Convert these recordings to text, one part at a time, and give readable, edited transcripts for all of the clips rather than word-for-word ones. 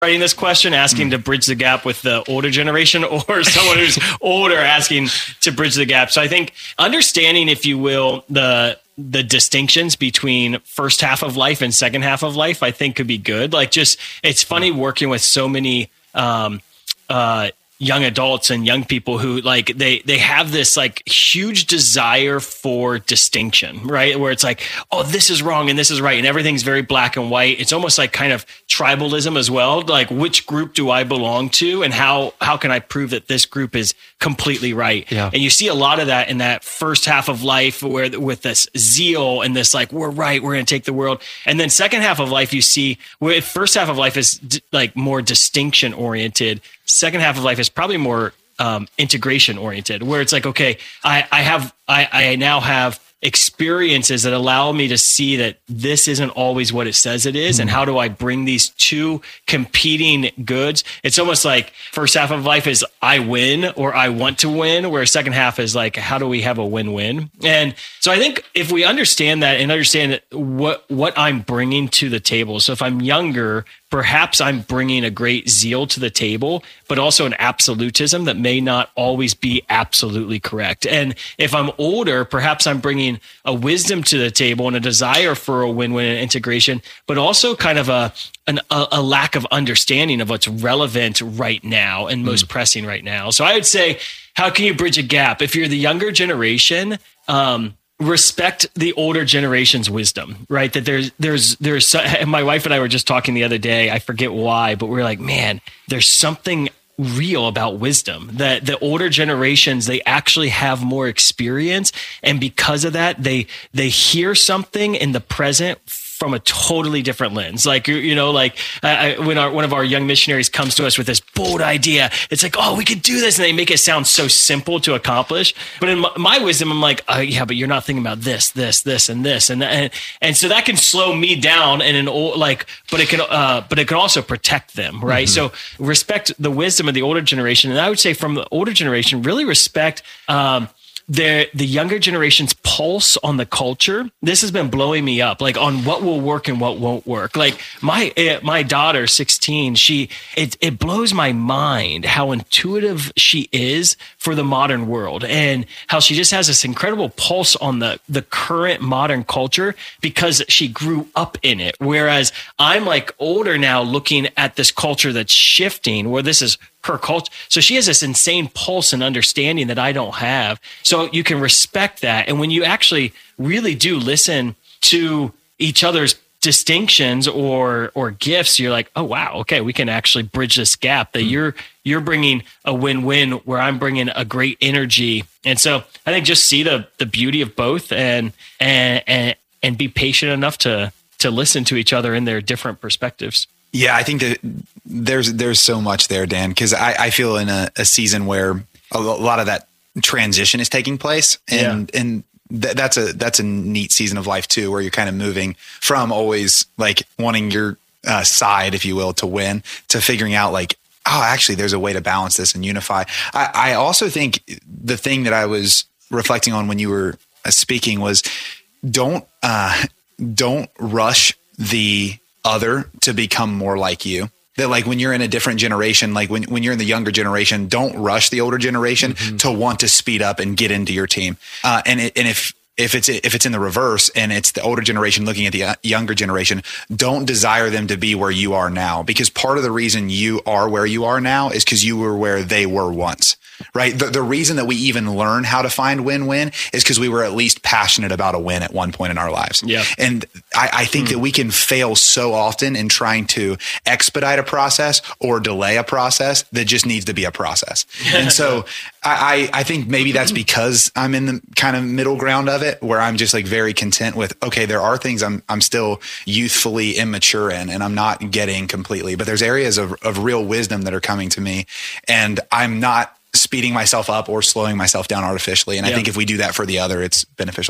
writing this question, asking to bridge the gap with the older generation, or someone who's older asking to bridge the gap. So I think understanding, if you will, the distinctions between first half of life and second half of life, I think could be good. Like, just, it's funny working with so many young adults and young people who, like, they have this like huge desire for distinction, right? Where it's like, oh, this is wrong and this is right, and everything's very black and white. It's almost like kind of tribalism as well. Like, which group do I belong to, and how can I prove that this group is completely right? Yeah. And you see a lot of that in that first half of life, where with this zeal and this like, we're right, we're going to take the world. And then second half of life, you see where first half of life is like more distinction oriented. Second half of life is probably more integration oriented, where it's like, okay, I now have experiences that allow me to see that this isn't always what it says it is. And how do I bring these two competing goods? It's almost like first half of life is I win or I want to win, where second half is like, how do we have a win-win? And so I think if we understand that and understand what I'm bringing to the table. So if I'm younger, perhaps I'm bringing a great zeal to the table, but also an absolutism that may not always be absolutely correct. And if I'm older, perhaps I'm bringing a wisdom to the table and a desire for a win-win and integration, but also kind of a lack of understanding of what's relevant right now and most pressing right now. So I would say, how can you bridge a gap? If you're the younger generation, respect the older generation's wisdom, right? That there's and my wife and I were just talking the other day, I forget why, but we're like, man, there's something real about wisdom, that the older generations, they actually have more experience. And because of that, they hear something in the present from a totally different lens. Like, you know, like when one of our young missionaries comes to us with this bold idea, it's like, oh, we could do this. And they make it sound so simple to accomplish. But in my wisdom, I'm like, yeah, but you're not thinking about this, and this. And so that can slow me down in an old, like, but it can also protect them. Right. So respect the wisdom of the older generation. And I would say from the older generation, really respect, the younger generation's pulse on the culture. This has been blowing me up, like on what will work and what won't work. Like my daughter, 16, it blows my mind how intuitive she is for the modern world, and how she just has this incredible pulse on the current modern culture because she grew up in it. Whereas I'm like older now, looking at this culture that's shifting, where this is her culture. So she has this insane pulse and understanding that I don't have. So you can respect that. And when you actually really do listen to each other's distinctions or gifts, you're like, oh, wow, okay, we can actually bridge this gap, that you're bringing a win-win where I'm bringing a great energy. And so I think just see the beauty of both and be patient enough to listen to each other in their different perspectives. Yeah, I think that there's so much there, Dan, because I feel in a season where a lot of that transition is taking place, and that's a neat season of life too, where you're kind of moving from always like wanting your side, if you will, to win, to figuring out like, oh, actually, there's a way to balance this and unify. I also think the thing that I was reflecting on when you were speaking was don't rush the other to become more like you. That like when you're in a different generation, like when you're in the younger generation, don't rush the older generation to want to speed up and get into your team. And if it's in the reverse and it's the older generation looking at the younger generation, don't desire them to be where you are now, because part of the reason you are where you are now is because you were where they were once. Right. The reason that we even learn how to find win-win is because we were at least passionate about a win at one point in our lives. Yeah. And I think that we can fail so often in trying to expedite a process or delay a process that just needs to be a process. And so I think maybe that's because I'm in the kind of middle ground of it, where I'm just like very content with, okay, there are things I'm still youthfully immature in and I'm not getting completely, but there's areas of real wisdom that are coming to me, and I'm not speeding myself up or slowing myself down artificially. And I think if we do that for the other, it's beneficial too.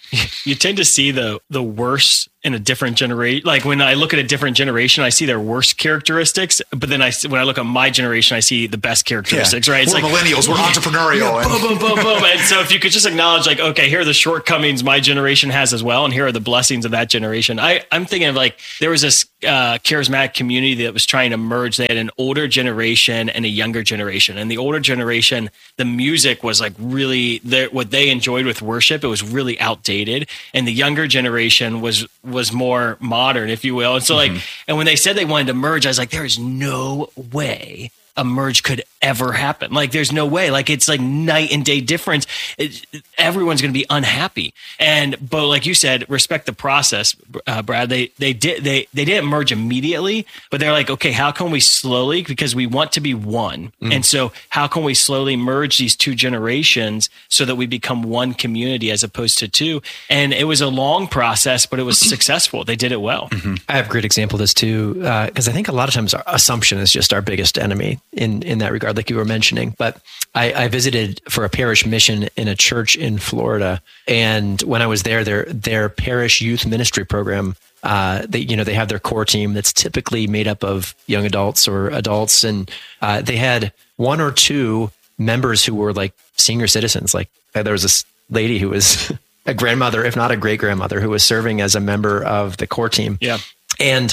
you tend to see the worst in a different generation. Like when I look at a different generation, I see their worst characteristics. But then when I look at my generation, I see the best characteristics, right? It's we're like millennials, we're entrepreneurial. Boom, boom, boom, boom. And so if you could just acknowledge like, okay, here are the shortcomings my generation has as well. And here are the blessings of that generation. I'm thinking of like, there was this charismatic community that was trying to merge. They had an older generation and a younger generation. And the older generation, the music was like really what they enjoyed with worship. It was really outdated. And the younger generation was more modern, if you will. And so like, and when they said they wanted to merge, I was like, there is no way a merge could ever happen. Like there's no way. Like it's like night and day difference. Everyone's going to be unhappy. But like you said, respect the process, Brad. They didn't merge immediately, but they're like, okay, how can we slowly, because we want to be one. And so how can we slowly merge these two generations so that we become one community as opposed to two? And it was a long process, but it was successful. They did it well. I have a great example of this too, because I think a lot of times our assumption is just our biggest enemy in that regard, like you were mentioning. But I visited for a parish mission in a church in Florida, and when I was there, their parish youth ministry program, they have their core team that's typically made up of young adults or adults, and they had one or two members who were like senior citizens. Like there was this lady who was a grandmother, if not a great grandmother, who was serving as a member of the core team. Yeah, and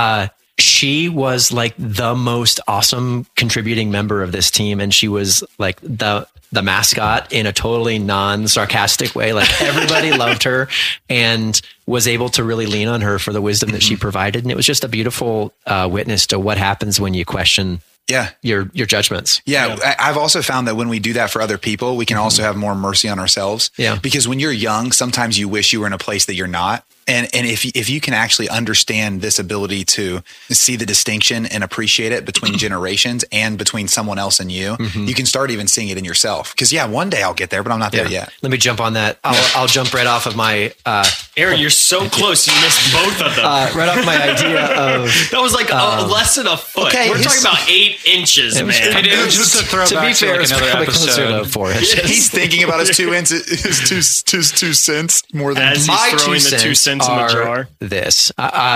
she was like the most awesome contributing member of this team. And she was like the mascot in a totally non-sarcastic way. Like everybody loved her and was able to really lean on her for the wisdom that she provided. And it was just a beautiful witness to what happens when you question your judgments. I've also found that when we do that for other people, we can also have more mercy on ourselves. Because when you're young, sometimes you wish you were in a place that you're not. And if you can actually understand this ability to see the distinction and appreciate it between generations and between someone else and you, you can start even seeing it in yourself. Because one day I'll get there, but I'm not there yet. Let me jump on that. I'll jump right off of my Aaron, you're so close. You missed both of them. Right off my idea of that was like less than a foot. Okay, we're talking about 8 inches, man. Just to throw back be fair, like another episode. 4 inches. He's thinking about his 2 inches, his 2 cents more than as my he's throwing the 2 cents in the jar. This.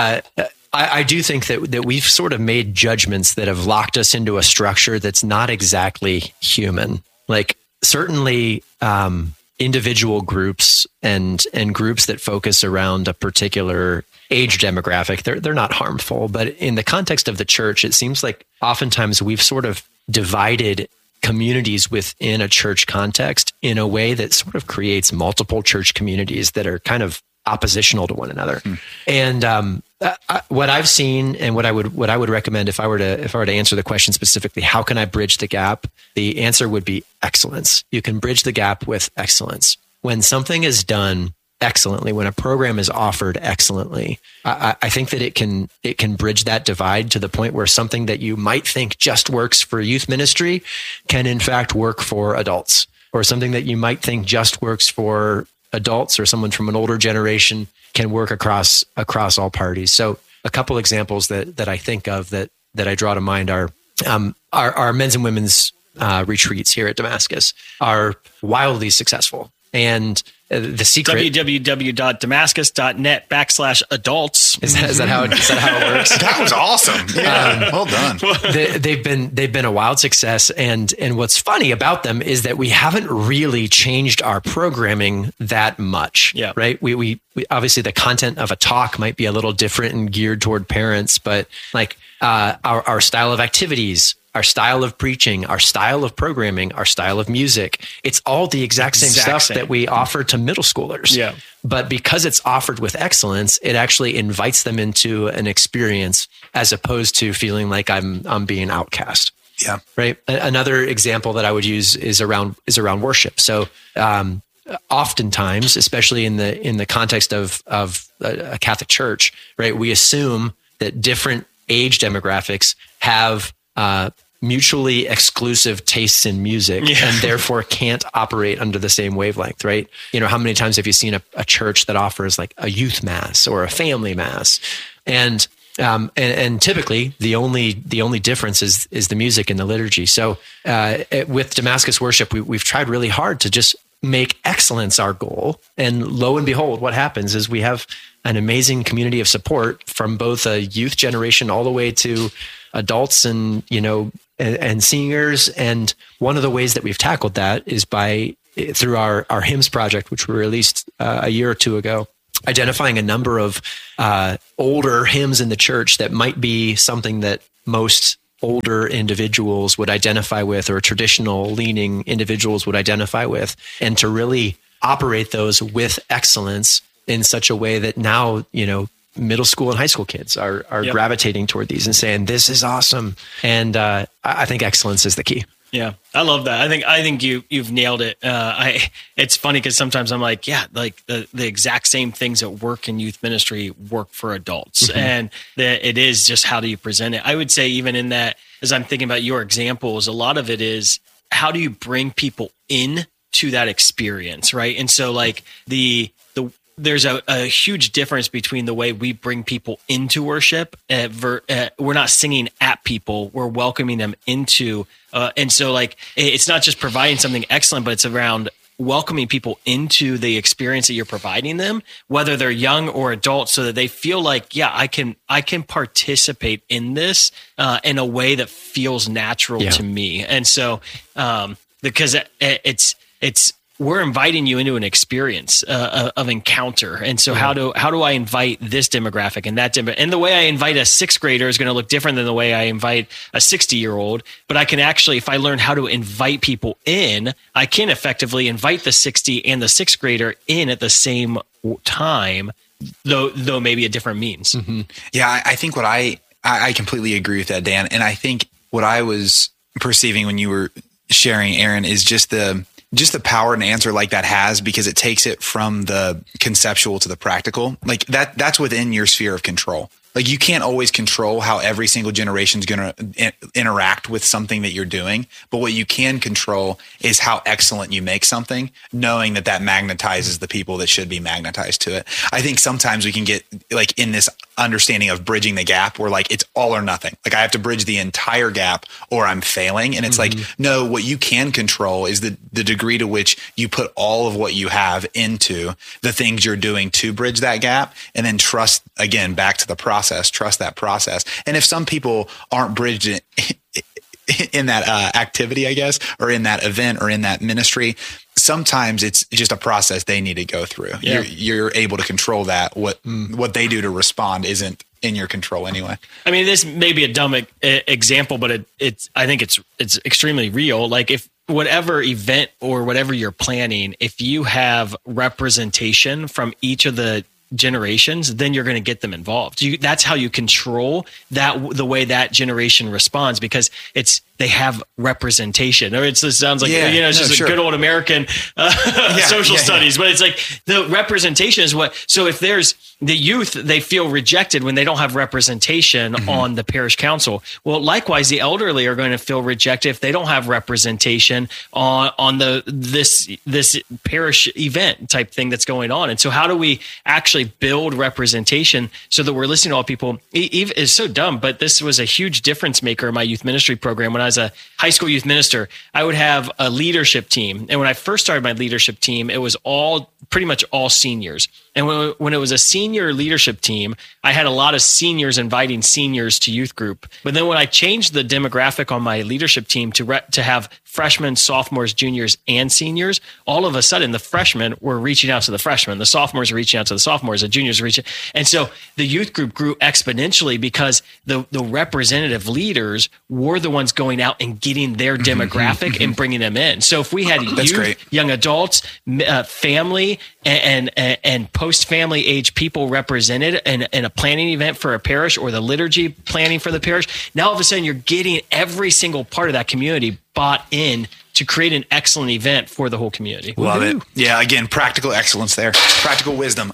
I do think that we've sort of made judgments that have locked us into a structure that's not exactly human. Like certainly individual groups and groups that focus around a particular age demographic, they're not harmful. But in the context of the church, it seems like oftentimes we've sort of divided communities within a church context in a way that sort of creates multiple church communities that are kind of oppositional to one another. And what I've seen and what I would recommend if I were to answer the question specifically, how can I bridge the gap? The answer would be excellence. You can bridge the gap with excellence. When something is done excellently, when a program is offered excellently, I think that it can bridge that divide to the point where something that you might think just works for youth ministry can in fact work for adults, or something that you might think just works for adults or someone from an older generation can work across all parties. So a couple examples that I think of that I draw to mind are our men's and women's retreats here at Damascus are wildly successful. And the secret www.damascus.net/adults. Is that how it works? That was awesome. Yeah, well done. They've been a wild success, and what's funny about them is that we haven't really changed our programming that much. Yeah. Right. We obviously the content of a talk might be a little different and geared toward parents, but like our style of activities, our style of preaching, our style of programming, our style of music, it's all the exact same stuff that we offer to middle schoolers. Yeah. But because it's offered with excellence, it actually invites them into an experience as opposed to feeling like I'm being outcast. Yeah. Right. Another example that I would use is around worship. So oftentimes, especially in the context of a Catholic church, right, we assume that different age demographics have mutually exclusive tastes in music and therefore can't operate under the same wavelength, right? You know, how many times have you seen a church that offers like a youth mass or a family mass? And typically the only difference is the music and the liturgy. So with Damascus Worship, we've tried really hard to just make excellence our goal. And lo and behold, what happens is we have an amazing community of support from both a youth generation all the way to adults and, and seniors. And one of the ways that we've tackled that is through our hymns project, which we released a year or two ago, identifying a number of older hymns in the church that might be something that most older individuals would identify with, or traditional leaning individuals would identify with, and to really operate those with excellence in such a way that now, middle school and high school kids are gravitating toward these and saying, this is awesome. And I think excellence is the key. Yeah, I love that. I think you've nailed it. It's funny because sometimes I'm like, like the exact same things that work in youth ministry work for adults, and that it is just how do you present it. I would say even in that, as I'm thinking about your examples, a lot of it is how do you bring people in to that experience, right? And so like there's a huge difference between the way we bring people into worship. We're not singing at people, we're welcoming them into. And so like, it's not just providing something excellent, but it's around welcoming people into the experience that you're providing them, whether they're young or adults, so that they feel like, I can participate in this in a way that feels natural to me. And so, because it's, we're inviting you into an experience of encounter. And so how do I invite this demographic and that demographic? And the way I invite a 6th grader is going to look different than the way I invite a 60-year-old. But I can actually, if I learn how to invite people in, I can effectively invite the 60 and the 6th grader in at the same time, though maybe a different means. Mm-hmm. Yeah, I think what I completely agree with that, Dan. And I think what I was perceiving when you were sharing, Aaron, is just the power an answer like that has, because it takes it from the conceptual to the practical. Like that's within your sphere of control. Like you can't always control how every single generation is going to interact with something that you're doing. But what you can control is how excellent you make something, knowing that magnetizes the people that should be magnetized to it. I think sometimes we can get like in this understanding of bridging the gap where like it's all or nothing. Like I have to bridge the entire gap or I'm failing. And it's like, no, what you can control is the degree to which you put all of what you have into the things you're doing to bridge that gap, and then trust, again, back to the process. Trust that process. And if some people aren't bridged in that activity, I guess, or in that event or in that ministry, sometimes it's just a process they need to go through. Yeah. You're able to control that. What they do to respond isn't in your control anyway. I mean, this may be a dumb example, but I think it's extremely real. Like if whatever event or whatever you're planning, if you have representation from each of the generations, then you're going to get them involved. That's how you control the way that generation responds, because they have representation. Or it sounds like it's just a good old American social studies, but it's like the representation is what. So if there's the youth, they feel rejected when they don't have representation on the parish council. Well, likewise, the elderly are going to feel rejected if they don't have representation on this parish event type thing that's going on. And so how do we actually build representation so that we're listening to all people? It's so dumb, but this was a huge difference maker in my youth ministry program. When I was a high school youth minister, I would have a leadership team. And when I first started my leadership team, it was pretty much all seniors. And when it was a senior leadership team, I had a lot of seniors inviting seniors to youth group. But then when I changed the demographic on my leadership team to have freshmen, sophomores, juniors, and seniors, all of a sudden the freshmen were reaching out to the freshmen, the sophomores were reaching out to the sophomores, the juniors were reaching. And so the youth group grew exponentially because the representative leaders were the ones going out and getting their demographic and bringing them in. So if we had young adults, family, and post-family age people represented in a planning event for a parish, or the liturgy planning for the parish, now all of a sudden you're getting every single part of that community bought in to create an excellent event for the whole community. Love it. Yeah, again, practical excellence there, practical wisdom.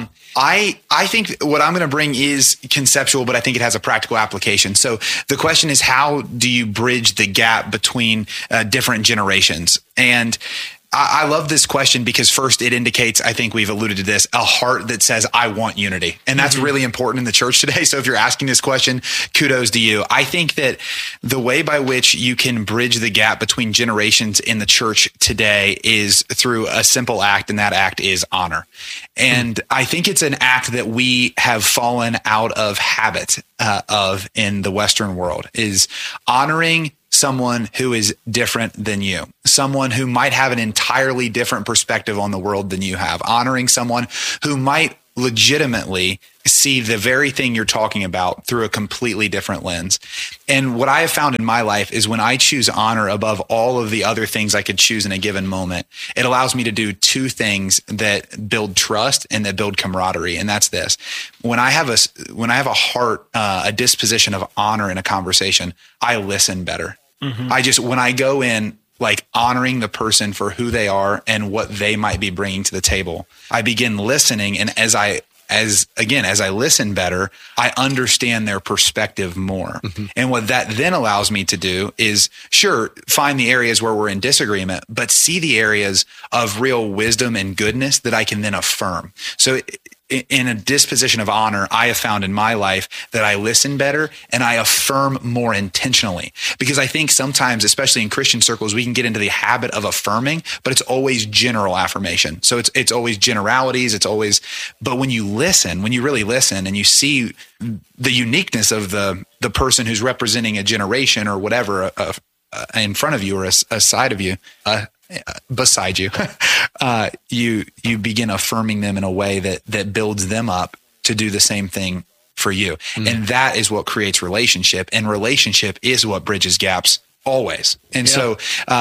I think what I'm going to bring is conceptual, but I think it has a practical application. So the question is, how do you bridge the gap between different generations? And I love this question because first it indicates, I think we've alluded to this, a heart that says, I want unity. And that's really important in the church today. So if you're asking this question, kudos to you. I think that the way by which you can bridge the gap between generations in the church today is through a simple act, and that act is honor. And I think it's an act that we have fallen out of habit of in the Western world, is honoring someone who is different than you, someone who might have an entirely different perspective on the world than you have, honoring someone who might legitimately see the very thing you're talking about through a completely different lens. And what I have found in my life is when I choose honor above all of the other things I could choose in a given moment, it allows me to do two things that build trust and that build camaraderie. And that's this: when I have a heart, a disposition of honor in a conversation, I listen better. When I go in like honoring the person for who they are and what they might be bringing to the table, I begin listening. And as I listen better, I understand their perspective more. And what that then allows me to do is, sure, find the areas where we're in disagreement, but see the areas of real wisdom and goodness that I can then affirm. So in a disposition of honor, I have found in my life that I listen better and I affirm more intentionally. Because I think sometimes, especially in Christian circles, we can get into the habit of affirming, but it's always general affirmation. So it's always generalities. But when you listen, when you really listen and you see the uniqueness of the person who's representing a generation or whatever in front of you or a side of you, beside you, you begin affirming them in a way that builds them up to do the same thing for you. And that is what creates relationship, and relationship is what bridges gaps always. And so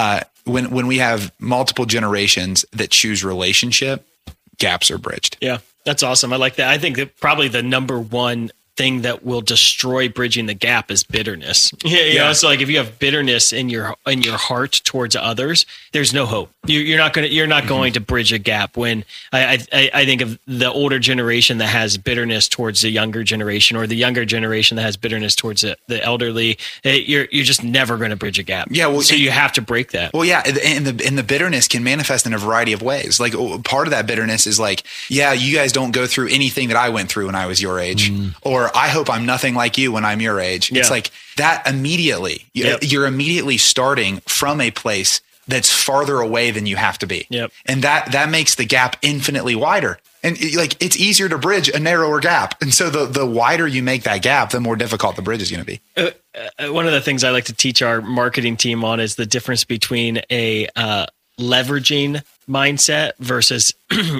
when we have multiple generations that choose relationship, gaps are bridged. Yeah, that's awesome. I like that. I think that probably the number one thing that will destroy bridging the gap is bitterness. You know, so like if you have bitterness in your heart towards others, there's no hope. You're not going to bridge a gap. When I think of the older generation that has bitterness towards the younger generation, or the younger generation that has bitterness towards the elderly, you're just never going to bridge a gap. Yeah, well, so you have to break that. Well, yeah, and the bitterness can manifest in a variety of ways. Like part of that bitterness is like, yeah, you guys don't go through anything that I went through when I was your age, or I hope I'm nothing like you when I'm your age. It's like that immediately. You're immediately starting from a place that's farther away than you have to be. And that makes the gap infinitely wider. And like it's easier to bridge a narrower gap. And so the wider you make that gap, the more difficult the bridge is going to be. One of the things I like to teach our marketing team on is the difference between a leveraging mindset versus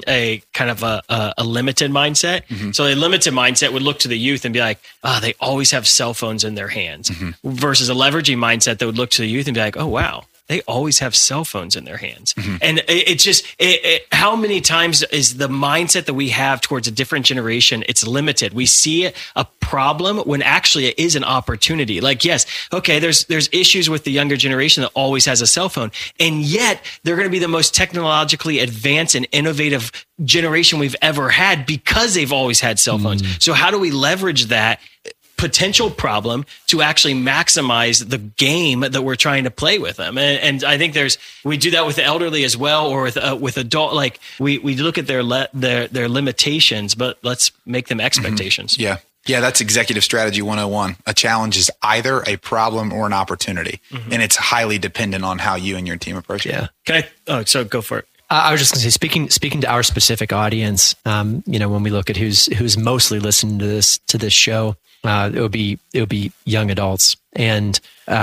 a kind of a limited mindset. So a limited mindset would look to the youth and be like, they always have cell phones in their hands, versus a leveraging mindset that would look to the youth and be like, oh, wow, they always have cell phones in their hands. And it's just, how many times is the mindset that we have towards a different generation, it's limited. We see a problem when actually it is an opportunity. Like, yes, okay, there's issues with the younger generation that always has a cell phone. And yet they're going to be the most technologically advanced and innovative generation we've ever had because they've always had cell phones. So how do we leverage that potential problem to actually maximize the game that we're trying to play with them? And I think we do that with the elderly as well, or with adult. Like we look at their limitations, but let's make them expectations. Yeah, that's executive strategy 101. A challenge is either a problem or an opportunity, and it's highly dependent on how you and your team approach it. So go for it. I was just going to say, speaking to our specific audience, when we look at who's mostly listening to this show, it would be young adults. And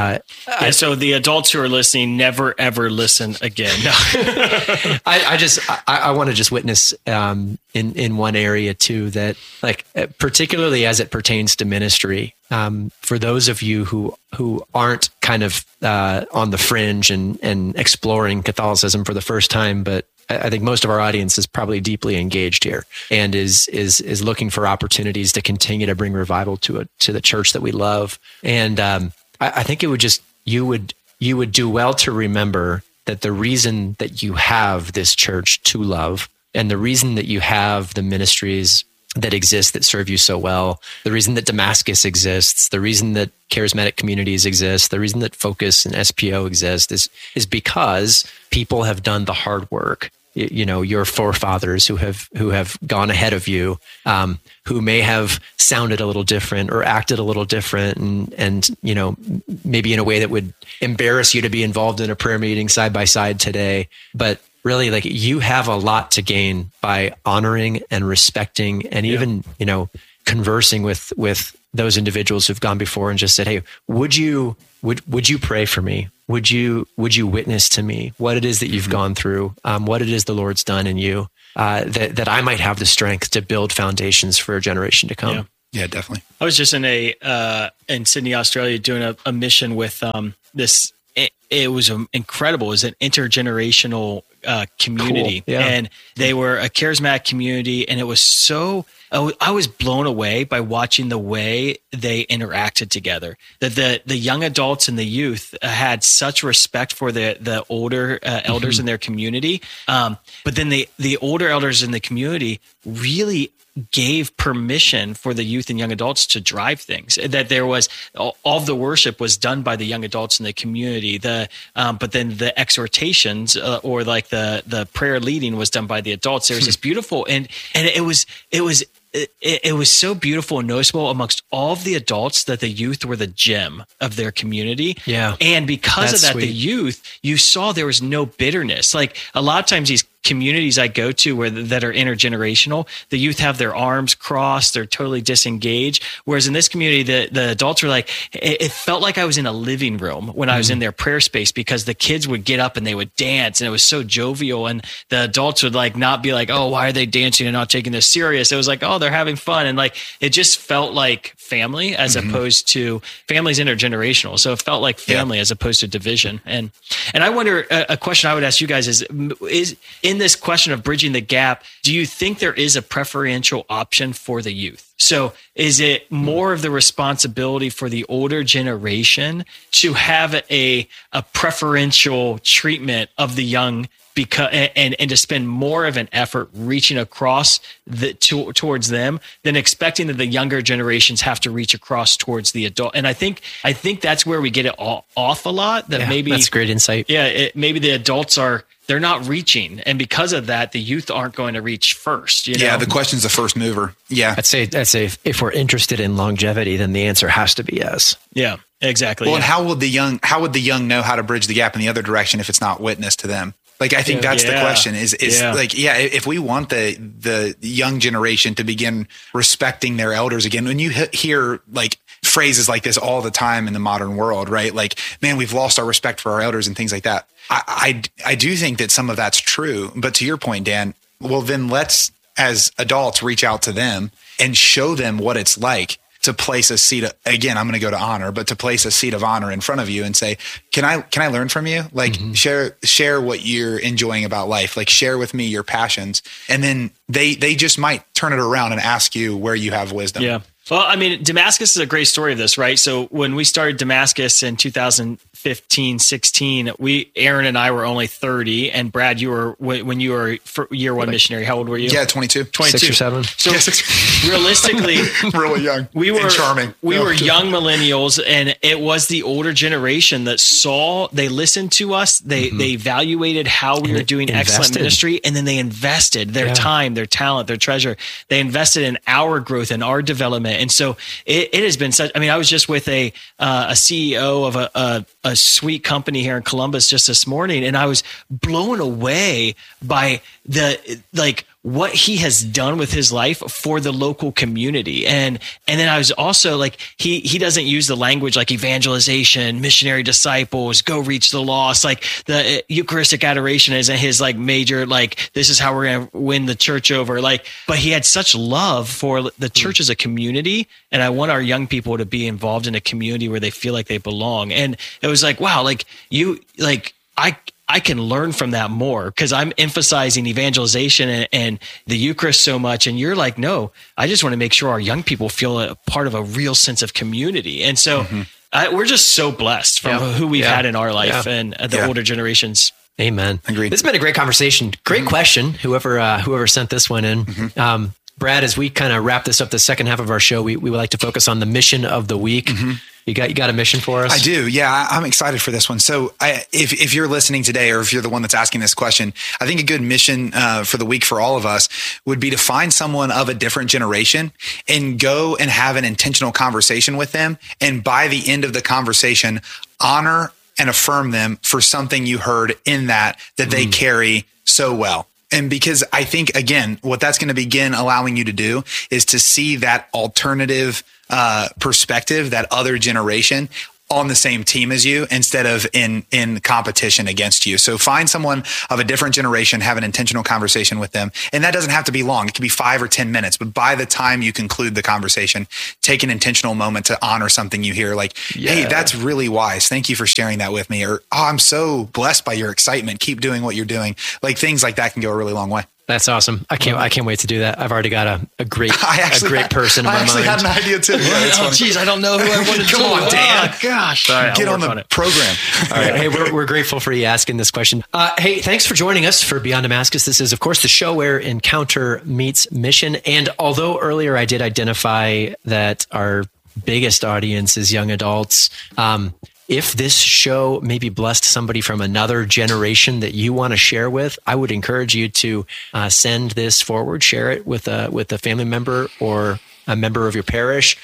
so the adults who are listening, never ever listen again. No. I want to just witness in one area too, that like particularly as it pertains to ministry, for those of you who aren't kind of on the fringe and exploring Catholicism for the first time, but I think most of our audience is probably deeply engaged here and is looking for opportunities to continue to bring revival to the church that we love. And I think it would just you would do well to remember that the reason that you have this church to love, and the reason that you have the ministries that exist that serve you so well, the reason that Damascus exists, the reason that charismatic communities exist, the reason that Focus and SPO exist is because people have done the hard work. You know, your forefathers who have gone ahead of you, who may have sounded a little different or acted a little different, and you know, maybe in a way that would embarrass you to be involved in a prayer meeting side by side today, but really, like, you have a lot to gain by honoring and respecting and even, you know, conversing with those individuals who've gone before and just said, hey, would you pray for me? Would you witness to me what it is that you've gone through, what it is the Lord's done in you, that I might have the strength to build foundations for a generation to come. Yeah, definitely. I was just in Sydney, Australia, doing a mission with this. It was incredible. It was an intergenerational community, cool. Yeah. And they were a charismatic community, and it was so. I was blown away by watching the way they interacted together. That the young adults and the youth had such respect for the older elders in their community, but then the older elders in the community really gave permission for the youth and young adults to drive things. That there was all of the worship was done by the young adults in the community. But then the exhortations or like the prayer leading was done by the adults. There was this beautiful and it was so beautiful and noticeable amongst all of the adults that the youth were the gem of their community. Yeah. And because That's of that, sweet. the youth, you saw there was no bitterness. Like a lot of times these communities I go to that are intergenerational, the youth have their arms crossed, they're totally disengaged. Whereas in this community, the adults were like, it felt like I was in a living room when I was in their prayer space, because the kids would get up and they would dance, and it was so jovial. And the adults would like not be like, oh, why are they dancing and not taking this serious? It was like, oh, they're having fun. And like, it just felt like family as opposed to family's intergenerational. So it felt like family as opposed to division. And I wonder, a question I would ask you guys is in this question of bridging the gap, do you think there is a preferential option for the youth? So is it more of the responsibility for the older generation to have a preferential treatment of the young, because and to spend more of an effort reaching across towards them than expecting that the younger generations have to reach across towards the adult? And I think that's where we get it off a lot. That maybe that's great insight. Yeah, maybe the adults they're not reaching, and because of that, the youth aren't going to reach first. You know? Yeah, the question's the first mover. Yeah, I'd say if we're interested in longevity, then the answer has to be yes. Yeah, exactly. Well, and how would the young know how to bridge the gap in the other direction if it's not witnessed to them? Like, I think that's the question is like, if we want the young generation to begin respecting their elders again, when you hear like phrases like this all the time in the modern world, right? Like, man, we've lost our respect for our elders and things like that. I do think that some of that's true, but to your point, Dan, well, then let's, as adults, reach out to them and show them what it's like to place a seat. Again, I'm going to go to honor, but to place a seat of honor in front of you and say, can I learn from you? Like share what you're enjoying about life. Like share with me your passions. And then they just might turn it around and ask you where you have wisdom. Yeah. Well, I mean, Damascus is a great story of this, right? So when we started Damascus in 2015, 16, Aaron and I were only 30, and Brad, you were, when you were year one missionary, how old were you? Yeah, 22. 22. 6 or 7. So realistically, really young. We were and charming. We were young millennials, and it was the older generation that they listened to us. They evaluated how we were doing excellent ministry, and then they invested their time, their talent, their treasure. They invested in our growth and our development. And so it has been such, I mean, I was just with a CEO of a sweet company here in Columbus just this morning, and I was blown away by what he has done with his life for the local community. And then I was also like, he doesn't use the language like evangelization, missionary disciples, go reach the lost. Like the Eucharistic adoration isn't his like major, like this is how we're going to win the church over. Like, but he had such love for the church as a community. And I want our young people to be involved in a community where they feel like they belong. And it was like, wow, like I can learn from that more because I'm emphasizing evangelization and the Eucharist so much. And you're like, no, I just want to make sure our young people feel a part of a real sense of community. And so we're just so blessed from who we've had in our life and the older generations. Amen. Agreed. This has been a great conversation. Great question. Whoever sent this one in. Brad, as we kind of wrap this up, the second half of our show, we would like to focus on the mission of the week. You got a mission for us? I do. Yeah, I'm excited for this one. So if you're listening today, or if you're the one that's asking this question, I think a good mission for the week for all of us would be to find someone of a different generation and go and have an intentional conversation with them. And by the end of the conversation, honor and affirm them for something you heard in that they carry so well. And because I think, again, what that's going to begin allowing you to do is to see that alternative perspective, that other generation on the same team as you instead of in competition against you. So find someone of a different generation, have an intentional conversation with them. And that doesn't have to be long. It could be 5 or 10 minutes, but by the time you conclude the conversation, take an intentional moment to honor something you hear. Like, hey, that's really wise. Thank you for sharing that with me. Or, oh, I'm so blessed by your excitement. Keep doing what you're doing. Like, things like that can go a really long way. That's awesome. I can't wait to do that. I've already got a great person in my mind. I actually had an idea too. Geez, I don't know who I want to Come on, Dan. Oh, gosh. Get on the program. All right. Hey, we're grateful for you asking this question. Hey, thanks for joining us for Beyond Damascus. This is, of course, the show where encounter meets mission. And although earlier I did identify that our biggest audience is young adults, if this show maybe blessed somebody from another generation that you want to share with, I would encourage you to send this forward, share it with a family member or a member of your parish,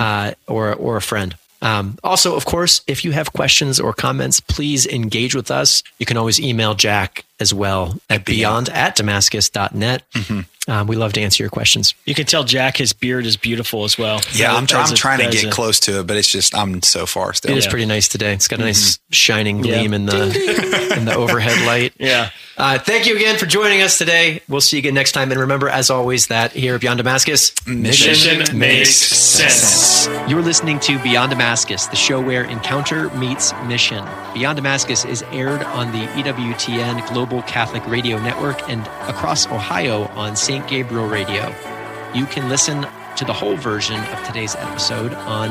or a friend. Also, of course, if you have questions or comments, please engage with us. You can always email Jack as well at beyond@damascus.net. We love to answer your questions. You can tell Jack his beard is beautiful as well. Yeah, I'm trying to get close to it, but it's just, I'm so far still. It is pretty nice today. It's got a nice shining gleam in the overhead light. Yeah. Thank you again for joining us today. We'll see you again next time. And remember, as always, that here at Beyond Damascus, mission makes sense. You're listening to Beyond Damascus, the show where encounter meets mission. Beyond Damascus is aired on the EWTN Global Catholic Radio Network and across Ohio on St. Gabriel Radio. You can listen to the whole version of today's episode on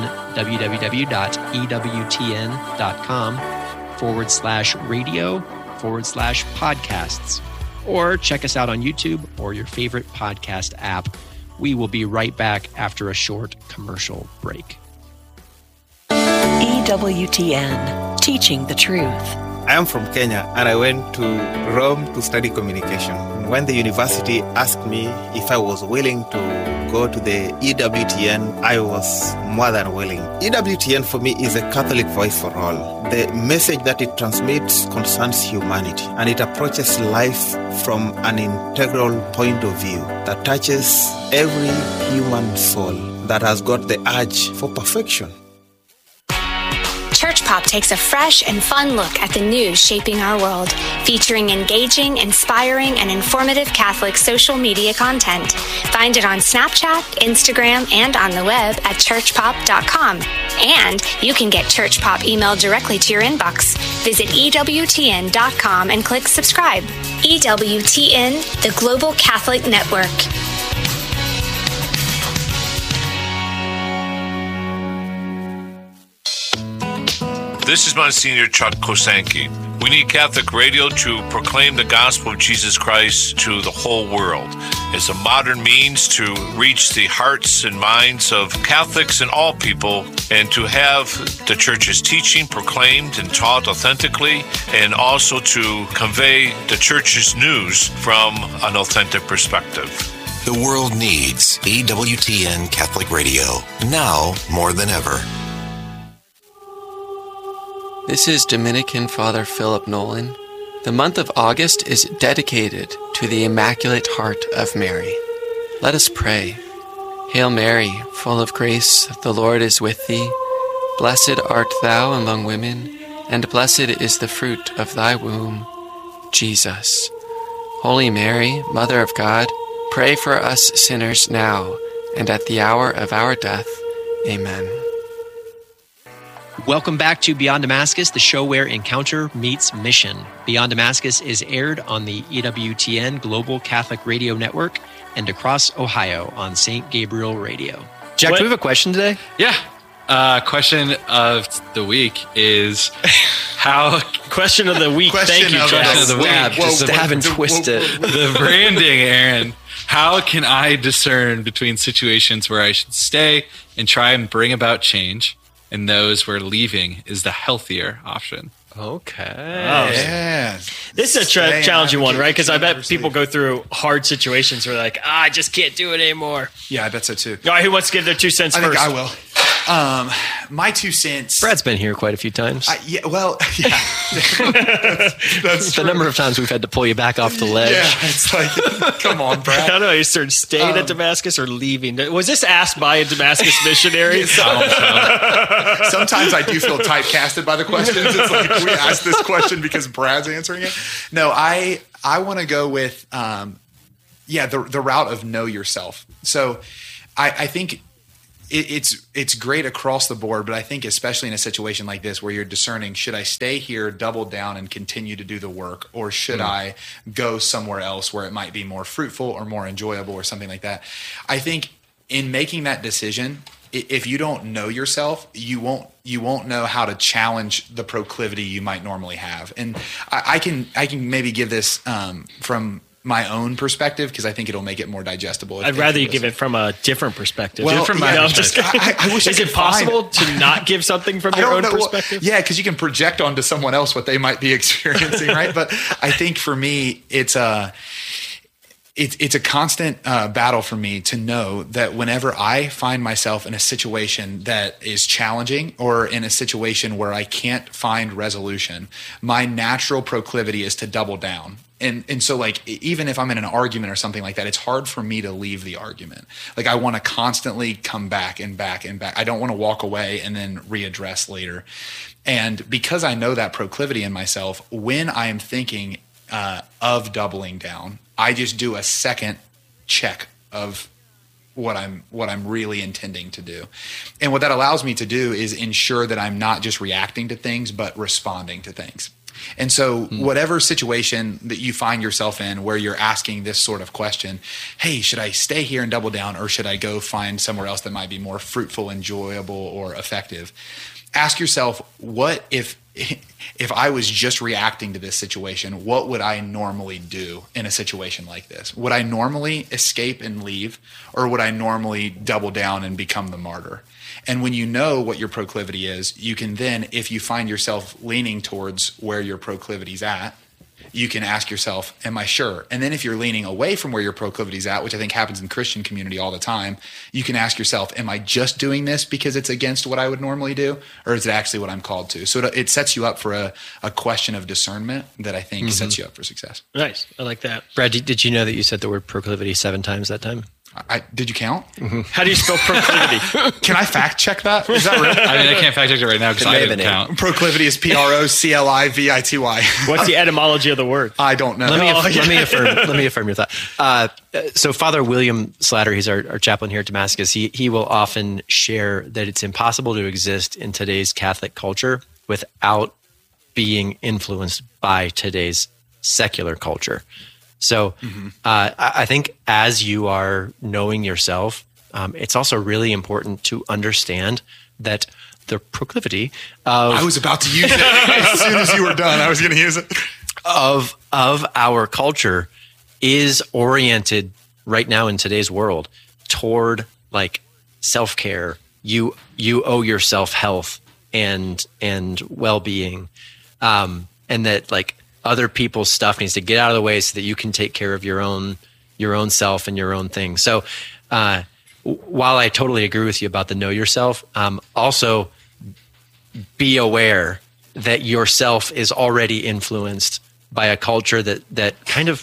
www.ewtn.com/radio/podcasts, or check us out on YouTube or your favorite podcast app. We will be right back after a short commercial break. EWTN, teaching the truth. I am from Kenya and I went to Rome to study communication. When the university asked me if I was willing to go to the EWTN, I was more than willing. EWTN for me is a Catholic voice for all. The message that it transmits concerns humanity, and it approaches life from an integral point of view that touches every human soul that has got the urge for perfection. Church Pop takes a fresh and fun look at the news shaping our world, featuring engaging, inspiring, and informative Catholic social media content. Find it on Snapchat, Instagram, and on the web at churchpop.com. And you can get Church Pop emailed directly to your inbox. Visit EWTN.com and click subscribe. EWTN, the Global Catholic Network. This is Monsignor Chuck Kosanke. We need Catholic radio to proclaim the gospel of Jesus Christ to the whole world. It's a modern means to reach the hearts and minds of Catholics and all people, and to have the Church's teaching proclaimed and taught authentically, and also to convey the Church's news from an authentic perspective. The world needs EWTN Catholic Radio, now more than ever. This is Dominican Father Philip Nolan. The month of August is dedicated to the Immaculate Heart of Mary. Let us pray. Hail Mary, full of grace, the Lord is with thee. Blessed art thou among women, and blessed is the fruit of thy womb, Jesus. Holy Mary, Mother of God, pray for us sinners now and at the hour of our death. Amen. Welcome back to Beyond Damascus, the show where encounter meets mission. Beyond Damascus is aired on the EWTN Global Catholic Radio Network and across Ohio on St. Gabriel Radio. Jack, do we have a question today? Yeah. Question of the week is how... Question of the week. Thank you, Jack. Question of the week. Just have and twist it. The branding, Aaron. How can I discern between situations where I should stay and try and bring about change and those where leaving is the healthier option? Okay. Yeah. This is a challenging one, right? Because I bet people go through hard situations where they're like, I just can't do it anymore. Yeah, I bet so too. All right, who wants to give their 2 cents I first? think I will. My 2 cents. Brad's been here quite a few times. Yeah. That's the number of times we've had to pull you back off the ledge. Yeah, it's like, come on, Brad. I don't know. You started staying at Damascus or leaving. Was this asked by a Damascus missionary? Sometimes I do feel typecasted by the questions. It's like we asked this question because Brad's answering it. No, I want to go with the route of know yourself. So I think it's great across the board, but I think especially in a situation like this where you're discerning, should I stay here, double down, and continue to do the work, or should I go somewhere else where it might be more fruitful or more enjoyable or something like that? I think in making that decision, if you don't know yourself, you won't know how to challenge the proclivity you might normally have. And I can maybe give this from my own perspective because I think it'll make it more digestible. I'd rather you give it from a different perspective. Well, from my own perspective. I wish Is it possible to not give something from your own perspective? Yeah, because you can project onto someone else what they might be experiencing, right? But I think for me, it's a constant battle for me to know that whenever I find myself in a situation that is challenging or in a situation where I can't find resolution, my natural proclivity is to double down. And so like, even if I'm in an argument or something like that, it's hard for me to leave the argument. Like I want to constantly come back and back and back. I don't want to walk away and then readdress later. And because I know that proclivity in myself, when I am thinking of doubling down, I just do a second check of what I'm really intending to do. And what that allows me to do is ensure that I'm not just reacting to things, but responding to things. And so whatever situation that you find yourself in where you're asking this sort of question, hey, should I stay here and double down, or should I go find somewhere else that might be more fruitful, enjoyable, or effective? Ask yourself, what if I was just reacting to this situation, what would I normally do in a situation like this? Would I normally escape and leave, or would I normally double down and become the martyr? And when you know what your proclivity is, you can then, if you find yourself leaning towards where your proclivity's at, you can ask yourself, am I sure? And then if you're leaning away from where your proclivity's at, which I think happens in Christian community all the time, you can ask yourself, am I just doing this because it's against what I would normally do? Or is it actually what I'm called to? So it sets you up for a question of discernment that I think sets you up for success. Nice. I like that. Brad, did you know that you said the word proclivity 7 times that time? Did you count? Mm-hmm. How do you spell proclivity? Can I fact check that? Is that right? I mean, I can't fact check it right now because I didn't count. Proclivity is Proclivity. What's the etymology of the word? I don't know. Let me affirm your thought. So Father William Slatter, he's our chaplain here at Damascus, he will often share that it's impossible to exist in today's Catholic culture without being influenced by today's secular culture. So I think as you are knowing yourself, it's also really important to understand that the proclivity of... I was about to use it as soon as you were done. I was going to use it. Of our culture is oriented right now in today's world toward like self-care. You owe yourself health and well-being, and that like other people's stuff needs to get out of the way so that you can take care of your own self and your own thing. So while I totally agree with you about the know yourself, also be aware that yourself is already influenced by a culture that kind of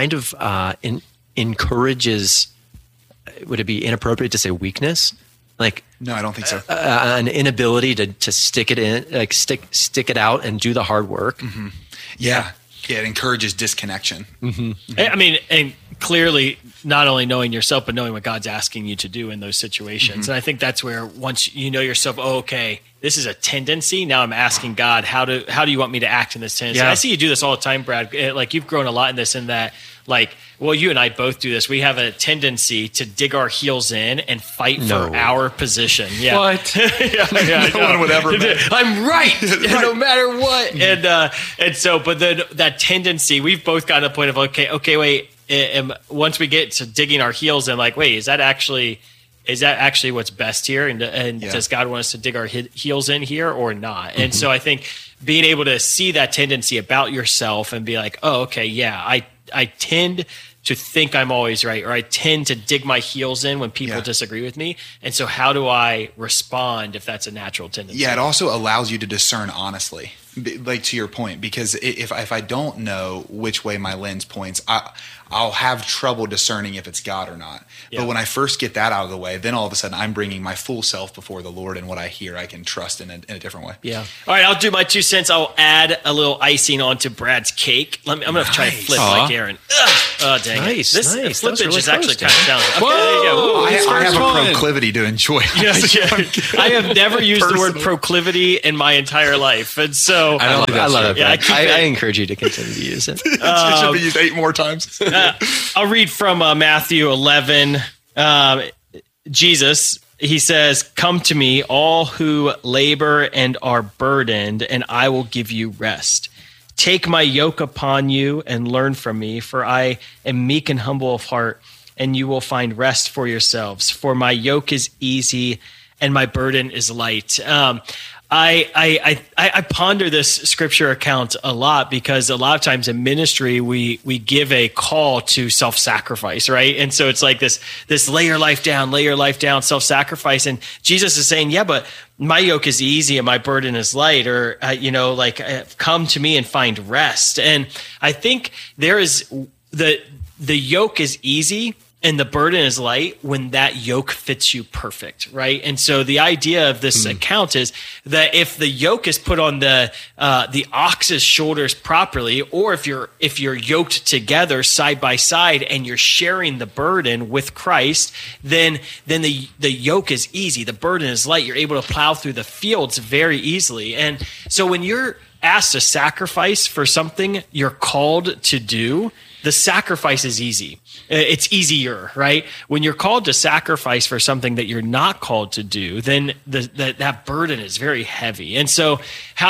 encourages, would it be inappropriate to say weakness? Like, no, I don't think so. An inability to stick it in, like stick it out and do the hard work. Mm-hmm. Yeah, it encourages disconnection. Mm-hmm. I mean, and clearly not only knowing yourself, but knowing what God's asking you to do in those situations. Mm-hmm. And I think that's where once you know yourself, okay, this is a tendency. Now I'm asking God, how do you want me to act in this tendency? Yeah. I see you do this all the time, Brad. Like you've grown a lot in this and that. Like, well, you and I both do this. We have a tendency to dig our heels in and fight for our position. Yeah. What? No one would ever admit. I'm right, no matter what. And so, but then that tendency, we've both gotten to the point of, okay, wait, once we get to digging our heels and like, wait, is that actually what's best here? And does God want us to dig our heels in here or not? And so I think being able to see that tendency about yourself and be like, oh, okay, yeah, I tend to think I'm always right, or I tend to dig my heels in when people disagree with me. And so how do I respond if that's a natural tendency? Yeah, it also allows you to discern honestly, like to your point, because if I don't know which way my lens points, I'll have trouble discerning if it's God or not. Yeah. But when I first get that out of the way, then all of a sudden I'm bringing my full self before the Lord, and what I hear I can trust in a different way. Yeah. All right, I'll do my 2 cents. I'll add a little icing onto Brad's cake. I'm going to try to flip like Aaron. Oh, dang it. This flippage really is actually kind of challenging. Okay, there you go. I have a proclivity to enjoy it. I have never used the word proclivity in my entire life. And so I love it. Yeah, I encourage you to continue to use it. It should be used 8 more times. I'll read from Matthew 11. Jesus, he says, "Come to me, all who labor and are burdened, and I will give you rest. Take my yoke upon you and learn from me, for I am meek and humble of heart, and you will find rest for yourselves. For my yoke is easy and my burden is light." I ponder this scripture account a lot, because a lot of times in ministry we give a call to self-sacrifice, right? And so it's like this lay your life down, self-sacrifice. And Jesus is saying, yeah, but my yoke is easy and my burden is light, or come to me and find rest. And I think there is the yoke is easy and the burden is light when that yoke fits you perfect, right? And so the idea of this account is that if the yoke is put on the ox's shoulders properly, or if you're yoked together side by side and you're sharing the burden with Christ, then the yoke is easy, the burden is light. You're able to plow through the fields very easily. And so when you're asked to sacrifice for something you're called to do, the sacrifice is easy. It's easier, right? When you're called to sacrifice for something that you're not called to do, then that burden is very heavy. And so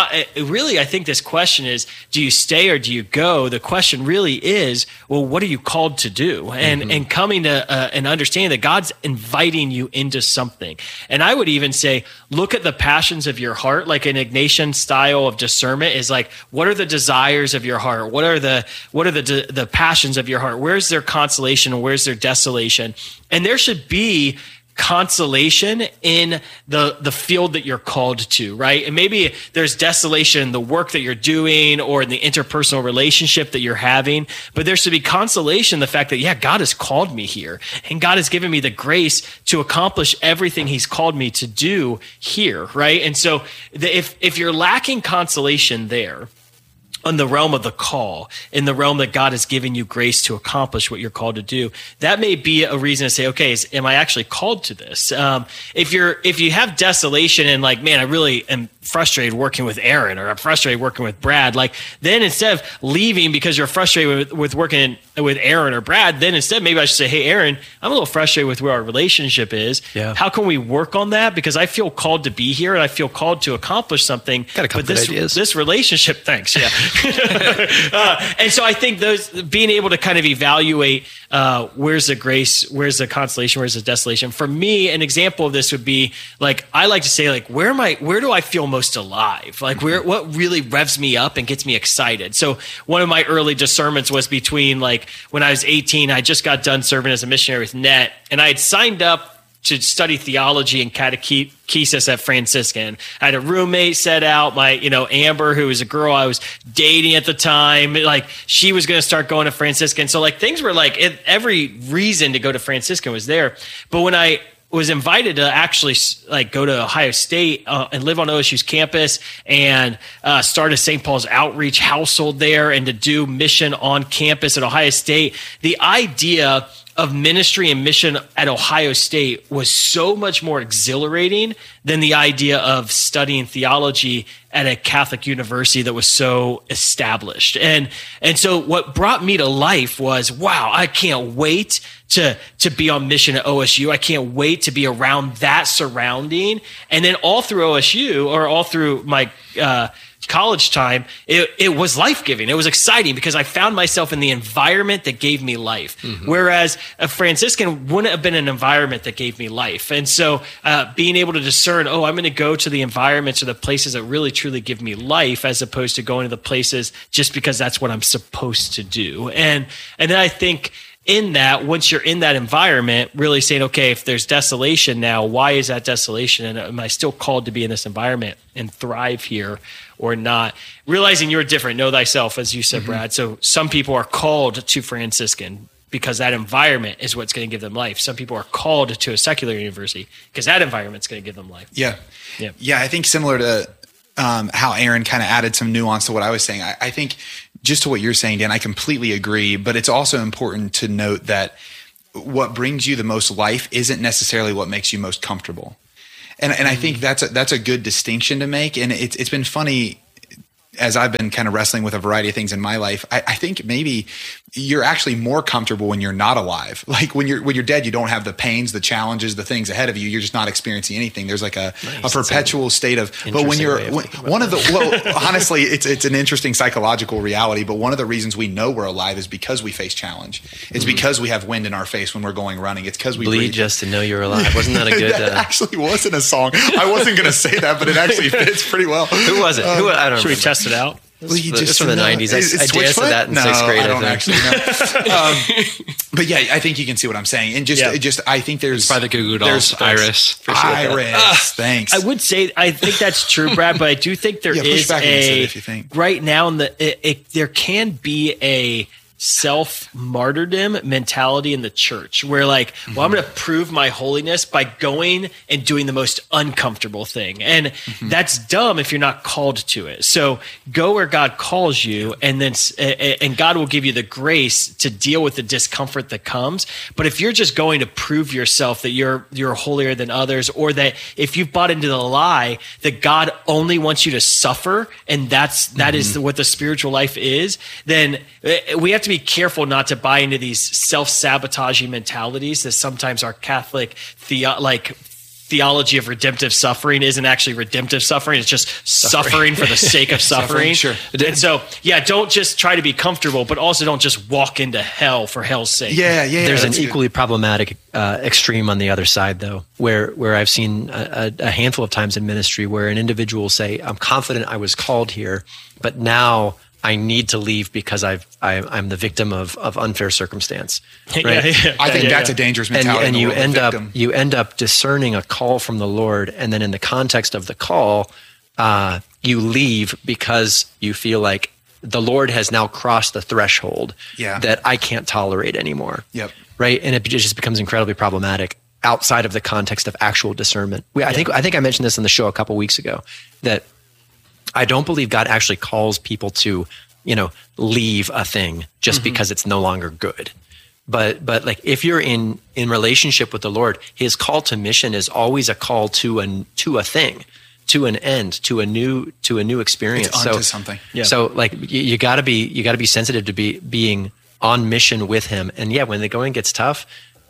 I think this question is, do you stay or do you go? The question really is, well, what are you called to do? And coming to an understanding that God's inviting you into something. And I would even say, look at the passions of your heart, like an Ignatian style of discernment is like, what are the desires of your heart? What are the passions of your heart? Where's their consolation and where's their desolation? And there should be consolation in the field that you're called to, right? And maybe there's desolation in the work that you're doing or in the interpersonal relationship that you're having, but there should be consolation in the fact that, yeah, God has called me here and God has given me the grace to accomplish everything he's called me to do here, right? And so if you're lacking consolation there, in the realm of the call, in the realm that God has given you grace to accomplish what you're called to do, that may be a reason to say, okay, am I actually called to this? If you have desolation and like, man, I really am frustrated working with Aaron, or I'm frustrated working with Brad, like then instead of leaving because you're frustrated with working with Aaron or Brad, then instead maybe I should say, hey, Aaron, I'm a little frustrated with where our relationship is. Yeah. How can we work on that? Because I feel called to be here and I feel called to accomplish something. Got a couple of ideas. This relationship, thanks. Yeah. And so I think being able to kind of evaluate where's the grace, where's the consolation, where's the desolation. For me, an example of this would be like, I like to say like, where do I feel most alive? Like what really revs me up and gets me excited? So one of my early discernments was between like when I was 18, I just got done serving as a missionary with NET, and I had signed up to study theology and catechesis at Franciscan. I had a roommate set out, my, Amber, who was a girl I was dating at the time, like she was going to start going to Franciscan. So like things were like, every reason to go to Franciscan was there. But when I was invited to actually like go to Ohio State and live on OSU's campus and start a St. Paul's outreach household there and to do mission on campus at Ohio State, the idea of ministry and mission at Ohio State was so much more exhilarating than the idea of studying theology at a Catholic university that was so established. And so what brought me to life was, wow, I can't wait to be on mission at OSU. I can't wait to be around that surrounding. And then all through OSU, or all through my college time, it was life-giving. It was exciting because I found myself in the environment that gave me life. Whereas a Franciscan wouldn't have been an environment that gave me life. And so being able to discern, I'm going to go to the environments or the places that really truly give me life, as opposed to going to the places just because that's what I'm supposed to do. And then I think in that, once you're in that environment, really saying, okay, if there's desolation now, why is that desolation? And am I still called to be in this environment and thrive here or not? Realizing you're different, know thyself, as you said, Brad. So some people are called to Franciscan because that environment is what's going to give them life. Some people are called to a secular university because that environment's going to give them life. Yeah. I think similar to how Aaron kind of added some nuance to what I was saying. I think just to what you're saying, Dan, I completely agree. But it's also important to note that what brings you the most life isn't necessarily what makes you most comfortable. And I think that's a good distinction to make. And it's been funny as I've been kind of wrestling with a variety of things in my life. I think maybe you're actually more comfortable when you're not alive. Like when you're dead, you don't have the pains, the challenges, the things ahead of you. You're just not experiencing anything. There's like a perpetual state of, but when you're honestly, it's an interesting psychological reality, but one of the reasons we know we're alive is because we face challenge. It's because we have wind in our face when we're going running. It's because we bleed just to know you're alive. Wasn't that a good, that actually wasn't a song. I wasn't going to say that, but it actually fits pretty well. Who was it? I don't know. Should we test it out? It's from the 90s. I danced to that in sixth grade. I don't actually know. But yeah, I think you can see what I'm saying. And just I think there's by the Goo Goo Dolls, Iris. Iris, thanks. I would say I think that's true, Brad, but I do think there is if you think. Right now there can be a self-martyrdom mentality in the church where like, well, I'm going to prove my holiness by going and doing the most uncomfortable thing. And that's dumb if you're not called to it. So go where God calls you, and then and God will give you the grace to deal with the discomfort that comes. But if you're just going to prove yourself that you're holier than others, or that if you've bought into the lie that God only wants you to suffer, and that is what the spiritual life is, then we have to be careful not to buy into these self-sabotaging mentalities that sometimes our Catholic theology of redemptive suffering isn't actually redemptive suffering. It's just suffering for the sake of suffering. Sure. And so, don't just try to be comfortable, but also don't just walk into hell for hell's sake. Yeah. There's an equally problematic extreme on the other side, though, where I've seen a handful of times in ministry where an individual will say, I'm confident I was called here, but now I need to leave because I'm the victim of unfair circumstance. Right? I think that's a dangerous mentality. And you end up discerning a call from the Lord, and then in the context of the call, you leave because you feel like the Lord has now crossed the threshold that I can't tolerate anymore. Yep. Right, and it just becomes incredibly problematic outside of the context of actual discernment. I think I mentioned this on the show a couple weeks ago that I don't believe God actually calls people to, leave a thing just because it's no longer good. But like if you're in relationship with the Lord, His call to mission is always a call to a thing, to an end, to a new experience. It's onto something. Yeah. So like you got to be sensitive to being on mission with Him. And when the going gets tough,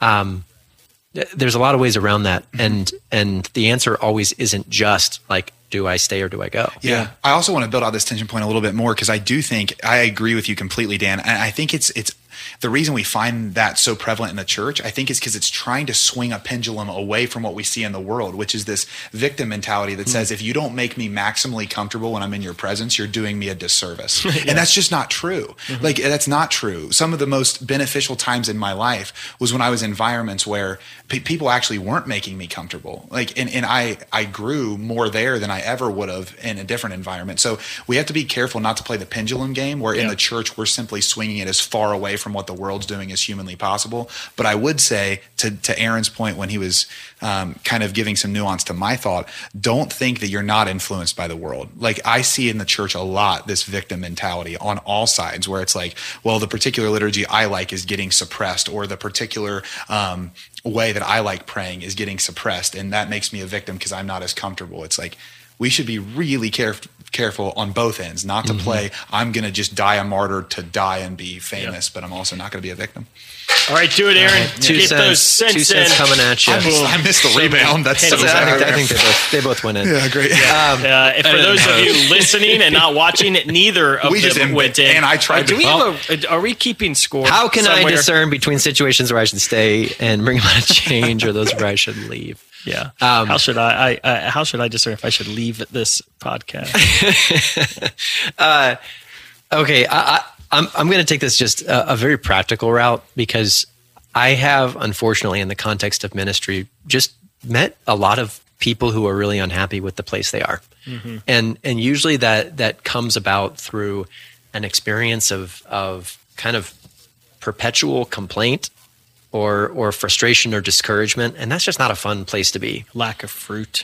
there's a lot of ways around that, and the answer always isn't just like, do I stay or do I go? Yeah. I also want to build out this tension point a little bit more, because I do think I agree with you completely, Dan. And I think it's the reason we find that so prevalent in the church, I think, is because it's trying to swing a pendulum away from what we see in the world, which is this victim mentality that says, if you don't make me maximally comfortable when I'm in your presence, you're doing me a disservice. And that's just not true. Like, that's not true. Some of the most beneficial times in my life was when I was in environments where people actually weren't making me comfortable. Like, and I grew more there than I ever would have in a different environment. So we have to be careful not to play the pendulum game where in the church, we're simply swinging it as far away from what the world's doing as humanly possible. But I would say to Aaron's point when he was kind of giving some nuance to my thought, don't think that you're not influenced by the world. Like, I see in the church a lot this victim mentality on all sides, where it's like, well, the particular liturgy I like is getting suppressed, or the particular way that I like praying is getting suppressed, and that makes me a victim because I'm not as comfortable. It's like, we should be really careful careful on both ends, not to play, I'm going to just die a martyr to die and be famous, but I'm also not going to be a victim. All right, do it, Aaron. Get those cents 2 cents coming at you. I missed the rebound. That's so sad. I think they both went in. Yeah, great. And for those of you listening and not watching, neither of them went in. And I tried Are we keeping score? How can somewhere? I discern between situations where I should stay and bring about a change or those where I should leave? Yeah. How should I discern if I should leave this podcast? Okay. I'm going to take this just a very practical route, because I have, unfortunately, in the context of ministry, just met a lot of people who are really unhappy with the place they are. Mm-hmm. And usually that comes about through an experience of kind of perpetual complaint or frustration or discouragement. And that's just not a fun place to be. Lack of fruit.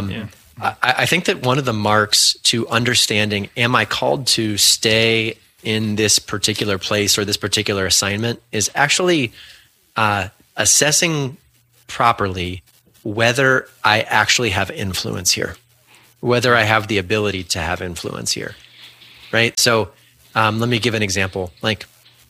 I think that one of the marks to understanding, am I called to stay in this particular place or this particular assignment, is actually assessing properly whether I actually have influence here, whether I have the ability to have influence here, right? So let me give an example. Like,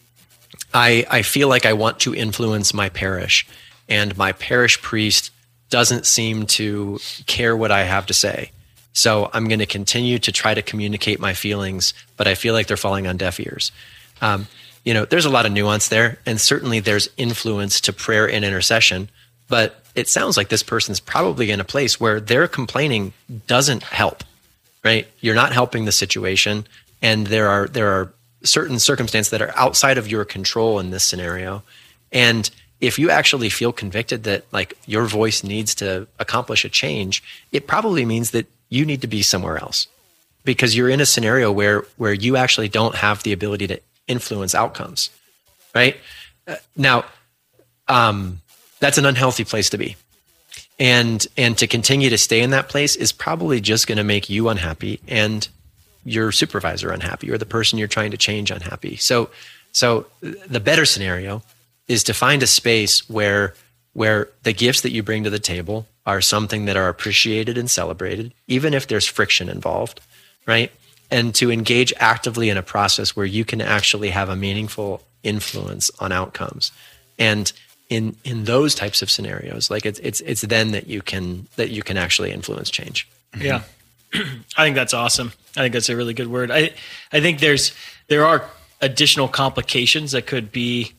I feel like I want to influence my parish, and my parish priest doesn't seem to care what I have to say. So I'm going to continue to try to communicate my feelings, but I feel like they're falling on deaf ears. There's a lot of nuance there, and certainly there's influence to prayer and intercession, but it sounds like this person's probably in a place where their complaining doesn't help, right? You're not helping the situation, and there are certain circumstances that are outside of your control in this scenario. And if you actually feel convicted that like your voice needs to accomplish a change, it probably means that you need to be somewhere else, because you're in a scenario where you actually don't have the ability to influence outcomes, right? Now, that's an unhealthy place to be. And to continue to stay in that place is probably just going to make you unhappy and your supervisor unhappy, or the person you're trying to change unhappy. So the better scenario is to find a space where the gifts that you bring to the table are something that are appreciated and celebrated, even if there's friction involved, right? And to engage actively in a process where you can actually have a meaningful influence on outcomes. And in those types of scenarios, like it's then that you can actually influence change. Yeah. I think that's awesome. I think that's a really good word. I think there are additional complications that could be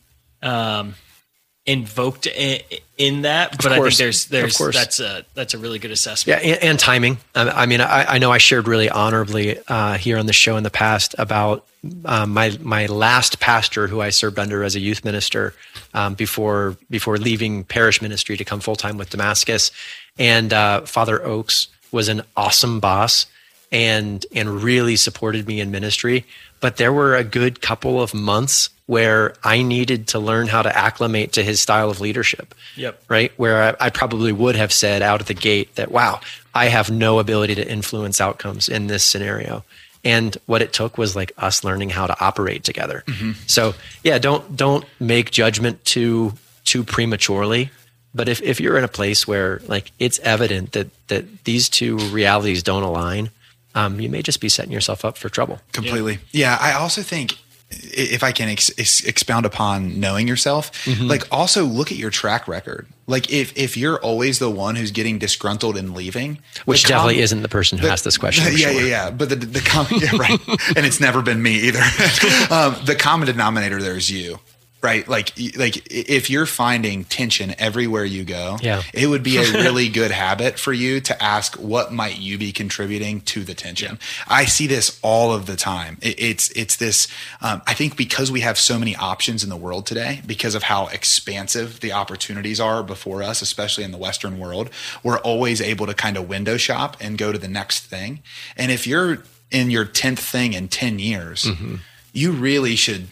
invoked in that, but I think there's that's a really good assessment. Yeah, and timing. I mean, I know I shared really honorably here on the show in the past about my last pastor who I served under as a youth minister before leaving parish ministry to come full time with Damascus, and Father Oakes was an awesome boss and really supported me in ministry. But there were a good couple of months where I needed to learn how to acclimate to his style of leadership. Yep. Right? Where I probably would have said out of the gate that, wow, I have no ability to influence outcomes in this scenario. And what it took was like us learning how to operate together. Mm-hmm. So yeah, don't make judgment too prematurely. But if you're in a place where like it's evident that these two realities don't align, you may just be setting yourself up for trouble. Completely. Yeah. I also think, if I can expound upon knowing yourself, mm-hmm. like also look at your track record. Like if you're always the one who's getting disgruntled and leaving, which definitely isn't the person who asked this question. Yeah. But the common, yeah, right. And it's never been me either. The common denominator there is you. Right. Like if you're finding tension everywhere you go, it would be a really good habit for you to ask, what might you be contributing to the tension? Yeah. I see this all of the time. It's this, I think because we have so many options in the world today, because of how expansive the opportunities are before us, especially in the Western world, we're always able to kind of window shop and go to the next thing. And if you're in your 10th thing in 10 years, mm-hmm. you really should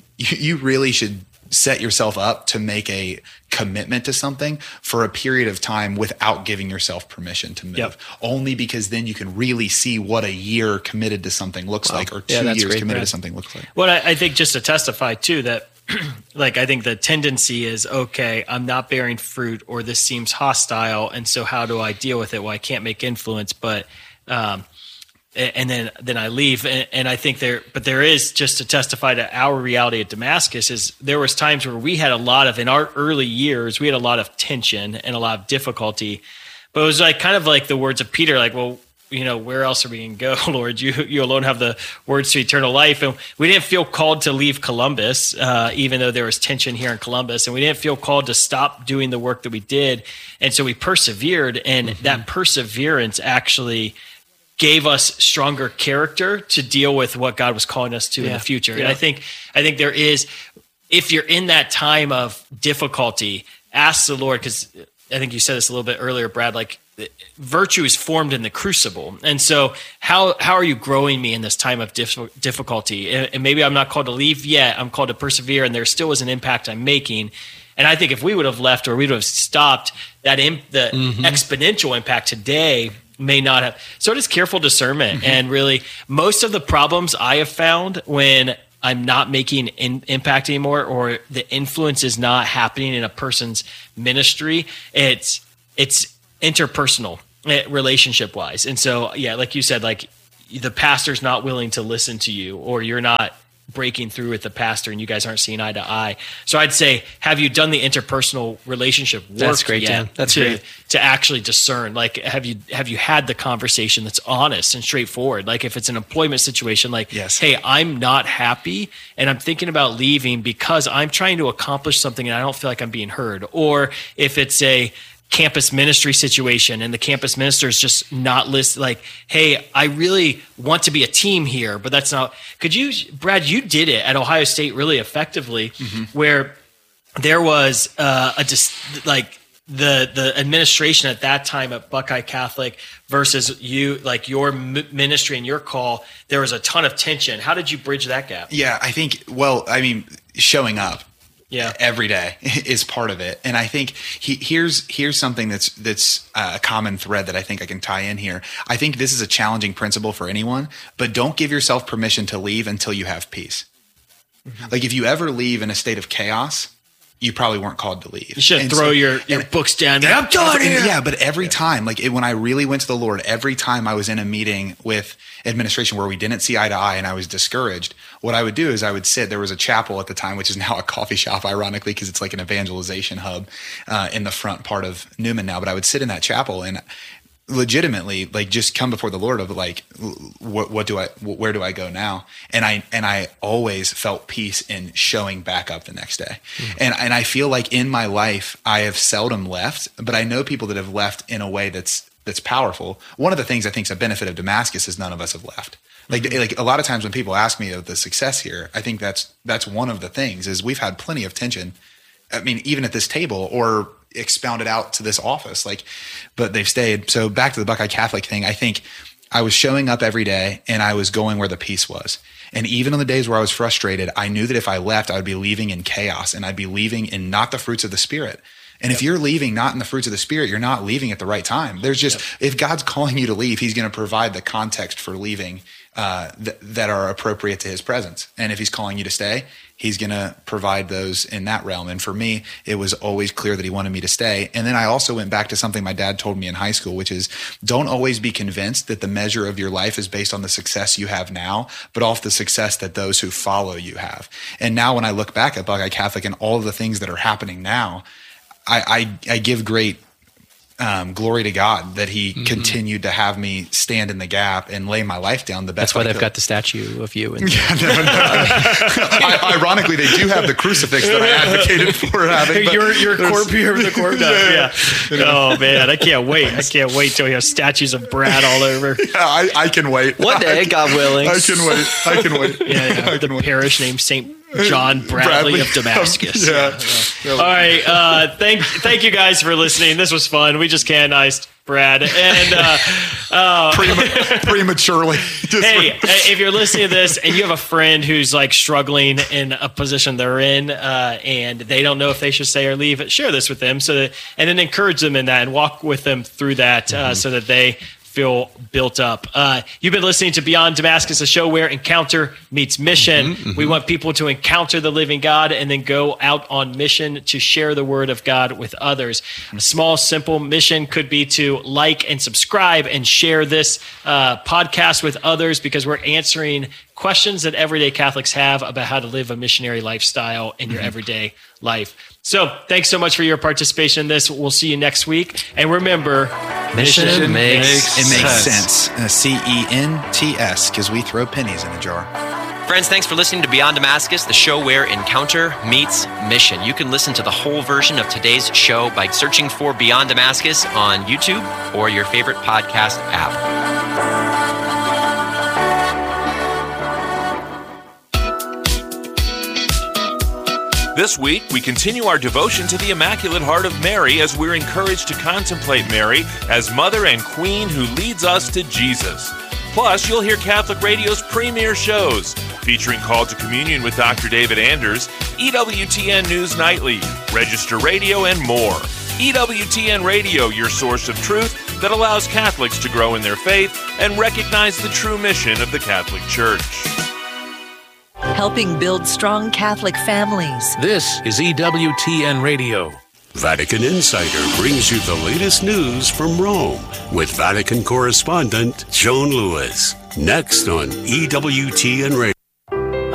set yourself up to make a commitment to something for a period of time without giving yourself permission to move. Yep. Only because then you can really see what a year committed to something looks like, or 2 years committed to something looks like. Well, I think just to testify too, that like, I think the tendency is, okay, I'm not bearing fruit, or this seems hostile. And so how do I deal with it? Well, I can't make influence, but, and then I leave. And I think there is, just to testify to our reality at Damascus, is there was times where we had in our early years, we had a lot of tension and a lot of difficulty, but it was like kind of like the words of Peter, like, well, where else are we going to go, Lord? You alone have the words to eternal life. And we didn't feel called to leave Columbus, even though there was tension here in Columbus. And we didn't feel called to stop doing the work that we did. And so we persevered. And that perseverance actually gave us stronger character to deal with what God was calling us to in the future. Yeah. And I think there is, if you're in that time of difficulty, ask the Lord, because I think you said this a little bit earlier, Brad, like, virtue is formed in the crucible. And so how are you growing me in this time of difficulty? And maybe I'm not called to leave yet. I'm called to persevere, and there still is an impact I'm making. And I think if we would have left, or we would have stopped, that the exponential impact today may not have. So it is careful discernment. And really, most of the problems I have found when I'm not making impact anymore, or the influence is not happening in a person's ministry, it's interpersonal, relationship wise. And so, like you said, like the pastor's not willing to listen to you, or you're not breaking through with the pastor and you guys aren't seeing eye to eye. So I'd say, have you done the interpersonal relationship work? That's great, Dan. That's great. To actually discern, like, have you had the conversation that's honest and straightforward? Like if it's an employment situation, like, hey, I'm not happy and I'm thinking about leaving because I'm trying to accomplish something and I don't feel like I'm being heard. Or if it's a campus ministry situation and the campus minister is just not listed, like, hey, I really want to be a team here, but that's not. Brad, you did it at Ohio State really effectively, where there was the administration at that time at Buckeye Catholic versus you, like your ministry and your call, there was a ton of tension. How did you bridge that gap? Yeah, I think, showing up every day is part of it. And I think here's something that's a common thread that I think I can tie in here. I think this is a challenging principle for anyone, but don't give yourself permission to leave until you have peace. Like if you ever leave in a state of chaos, you probably weren't called to leave. You should throw your books down. I'm done here. Yeah, but every time, when I really went to the Lord, every time I was in a meeting with administration where we didn't see eye to eye and I was discouraged, what I would do is I would sit. There was a chapel at the time, which is now a coffee shop, ironically, because it's like an evangelization hub in the front part of Newman now. But I would sit in that chapel and legitimately just come before the Lord of where do I go now? And I always felt peace in showing back up the next day. And I feel like in my life, I have seldom left, but I know people that have left in a way that's powerful. One of the things I think is a benefit of Damascus is none of us have left. Like a lot of times when people ask me of the success here, I think that's one of the things is we've had plenty of tension. I mean, even at this table or expounded out to this office, but they've stayed. So back to the Buckeye Catholic thing, I think I was showing up every day and I was going where the peace was. And even on the days where I was frustrated, I knew that if I left, I would be leaving in chaos and I'd be leaving in not the fruits of the Spirit. And if you're leaving not in the fruits of the Spirit, you're not leaving at the right time. There's just, if God's calling you to leave, he's going to provide the context for leaving that are appropriate to his presence. And if he's calling you to stay, he's going to provide those in that realm. And for me, it was always clear that he wanted me to stay. And then I also went back to something my dad told me in high school, which is don't always be convinced that the measure of your life is based on the success you have now, but off the success that those who follow you have. And now when I look back at Buckeye Catholic and all of the things that are happening now, I give great glory to God that he continued to have me stand in the gap and lay my life down the best. That's why they've got the statue of you. Ironically, they do have the crucifix that I advocated for having. You're the corp. Yeah. Oh man, I can't wait. I can't wait till we have statues of Brad all over. Yeah, I can wait. One day, God willing. I can wait. Yeah. The parish named St. John Bradley of Damascus. Yeah. All right. Thank you guys for listening. This was fun. We just canonized Brad and prematurely. Hey, if you're listening to this and you have a friend who's struggling in a position they're in, and they don't know if they should stay or leave, share this with them and then encourage them in that and walk with them through that, so that they feel built up. You've been listening to Beyond Damascus, a show where encounter meets mission. We want people to encounter the living God and then go out on mission to share the word of God with others. A small, simple mission could be to like and subscribe and share this podcast with others, because we're answering questions that everyday Catholics have about how to live a missionary lifestyle in your everyday life. So thanks so much for your participation in this. We'll see you next week. And remember, mission makes sense. CENTS, because we throw pennies in a jar. Friends, thanks for listening to Beyond Damascus, the show where encounter meets mission. You can listen to the whole version of today's show by searching for Beyond Damascus on YouTube or your favorite podcast app. This week, we continue our devotion to the Immaculate Heart of Mary as we're encouraged to contemplate Mary as Mother and Queen who leads us to Jesus. Plus, you'll hear Catholic Radio's premier shows, featuring Call to Communion with Dr. David Anders, EWTN News Nightly, Register Radio, and more. EWTN Radio, your source of truth that allows Catholics to grow in their faith and recognize the true mission of the Catholic Church. Helping build strong Catholic families. This is EWTN Radio. Vatican Insider brings you the latest news from Rome with Vatican correspondent Joan Lewis. Next on EWTN Radio.